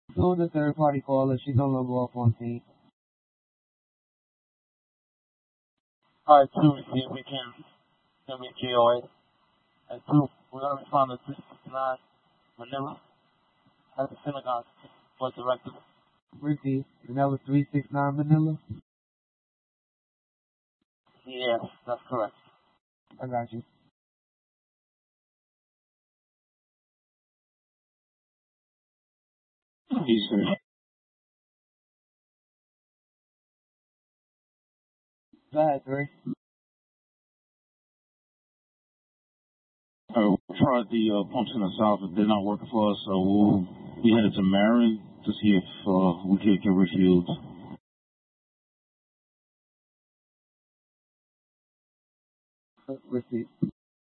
So the third party caller, she's no longer off on scene. Alright, 2, see if we can reach GOA. And 2, we're going to respond to 369 Manila at the synagogue for directive. Repeat. And that was 369 Manila? Yes, that's correct. I got you. Yes, sir. Go ahead, 3. We tried the pumps in the south, but they're not working for us, so we'll be headed to Marin to see if we can get refueled. Receipt.